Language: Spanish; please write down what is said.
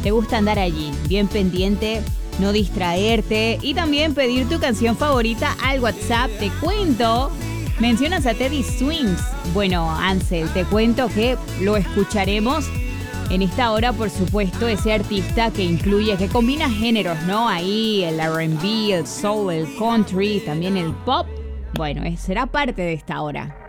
te gusta andar allí, bien pendiente, no distraerte y también pedir tu canción favorita al WhatsApp. Te cuento, mencionas a Teddy Swims. Bueno, Ansel, te cuento que lo escucharemos en esta hora, por supuesto, ese artista que combina géneros, ¿no? Ahí el R&B, el soul, el country, también el pop. Bueno, será parte de esta hora.